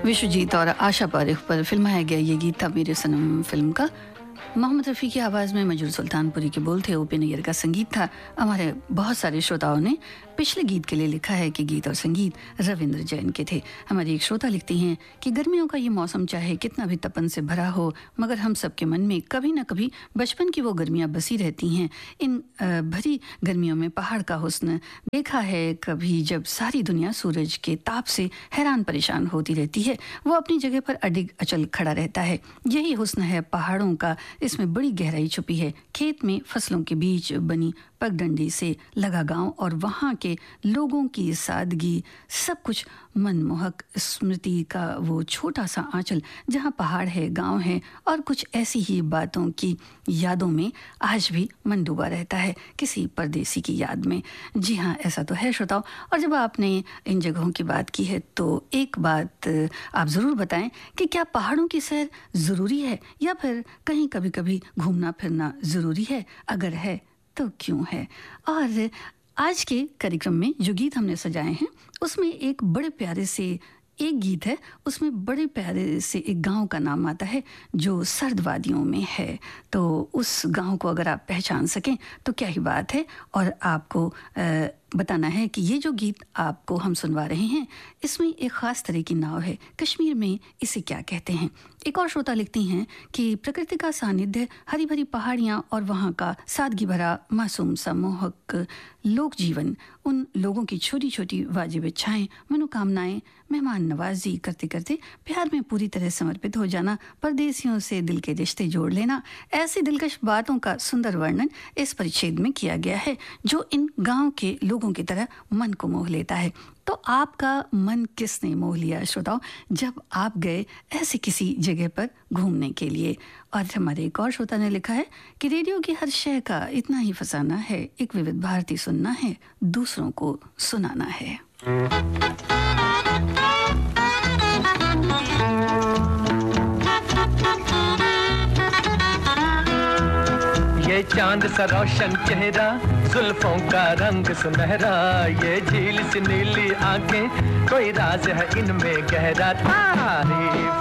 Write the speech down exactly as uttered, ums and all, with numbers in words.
विश्वजीत और आशा पारेख पर फिल्माया गया ये गीत था मेरे सनम फिल्म का। मोहम्मद रफ़ी की आवाज़ में मजरूर सुल्तानपुरी के बोल थे, ओपी नैयर का संगीत था। हमारे बहुत सारे श्रोताओं ने पिछले गीत के लिए लिखा है कि गीत और संगीत रविंद्र जैन के थे। हमारी एक श्रोता लिखती हैं कि गर्मियों का ये मौसम चाहे कितना भी तपन से भरा हो, मगर हम सबके मन में कभी ना कभी बचपन की वो गर्मियाँ बसी रहती हैं। इन भरी गर्मियों में पहाड़ का हुस्न देखा है कभी, जब सारी दुनिया सूरज के ताप से हैरान परेशान होती रहती है, वो अपनी जगह पर अडिग अचल खड़ा रहता है। यही हुस्न है पहाड़ों का, इसमें बड़ी गहराई छुपी है। खेत में फसलों के बीच बनी पगडंडी से लगा गांव और वहाँ के लोगों की सादगी, सब कुछ मनमोहक स्मृति का वो छोटा सा आंचल जहाँ पहाड़ है, गांव है और कुछ ऐसी ही बातों की यादों में आज भी मन डूबा रहता है, किसी परदेसी की याद में। जी हाँ, ऐसा तो है श्रोताओ। और जब आपने इन जगहों की बात की है तो एक बात आप ज़रूर बताएं कि क्या पहाड़ों की सैर ज़रूरी है या फिर कहीं कभी कभी घूमना फिरना ज़रूरी है? अगर है तो क्यों है? और आज के कार्यक्रम में जो गीत हमने सजाए हैं उसमें एक बड़े प्यारे से एक गीत है, उसमें बड़े प्यारे से एक गांव का नाम आता है जो सर्द वादियों में है। तो उस गांव को अगर आप पहचान सकें तो क्या ही बात है। और आपको आ, बताना है कि ये जो गीत आपको हम सुनवा रहे हैं इसमें एक ख़ास तरह की नाव है, कश्मीर में इसे क्या कहते हैं। एक और श्रोता लिखती हैं कि प्रकृति का सानिध्य, हरी भरी पहाड़ियाँ और वहाँ का सादगी भरा मासूम सा मोहक लोक जीवन, उन लोगों की छोटी छोटी वाजिब इच्छाएं, मनोकामनाएं, मेहमान नवाजी करते करते प्यार में पूरी तरह समर्पित हो जाना, परदेसियों से दिल के रिश्ते जोड़ लेना, ऐसी दिलकश बातों का सुंदर वर्णन इस परिच्छेद में किया गया है जो इन गांव के लोगों की तरह मन को मोह लेता है। तो आपका मन किसने मोह लिया श्रोताओं जब आप गए ऐसे किसी जगह पर घूमने के लिए? और हमारे एक और श्रोता ने लिखा है कि रेडियो की हर शय का इतना ही फसाना है, एक विविध भारती सुनना है, दूसरों को सुनाना है। ये चांद सा रोशन चेहरा, जुल्फों का रंग सुनहरा, ये झील सी नीली आंखें, कोई राज है इनमें गहरा। तारीफ